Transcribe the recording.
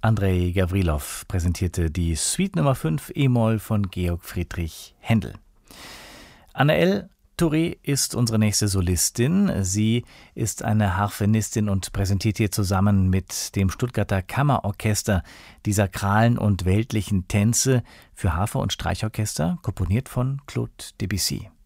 Andrei Gavrilov präsentierte die Suite Nummer 5 E-Moll von Georg Friedrich Händel. Anaëlle Touré ist unsere nächste Solistin. Sie ist eine Harfenistin und präsentiert hier zusammen mit dem Stuttgarter Kammerorchester die sakralen und weltlichen Tänze für Harfe und Streichorchester, komponiert von Claude Debussy.